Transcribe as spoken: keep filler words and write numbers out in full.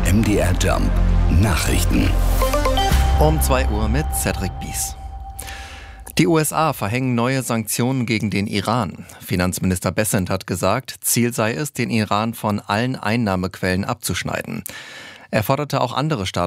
M D R Jump Nachrichten. Um zwei Uhr mit Cedric Bies. Die U S A verhängen neue Sanktionen gegen den Iran. Finanzminister Bessent hat gesagt, Ziel sei es, den Iran von allen Einnahmequellen abzuschneiden. Er forderte auch andere Staaten